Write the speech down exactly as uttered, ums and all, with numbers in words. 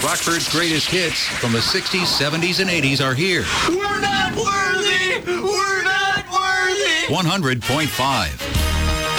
Rockford's greatest hits from the sixties, seventies, and eighties are here. We're not worthy! We're not worthy! one hundred point five.